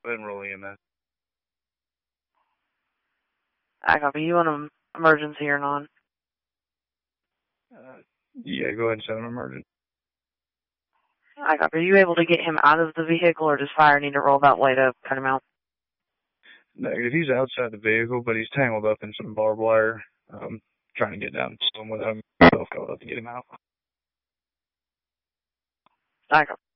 Go ahead and roll EMS. I copy. You want an emergency or non? Yeah, go ahead and send an emergency. I copy. Are you able to get him out of the vehicle, or does fire need to roll that way to cut him out? Negative. He's outside the vehicle, but he's tangled up in some barbed wire. Trying to get down to him without himself going up to get him out. I copy.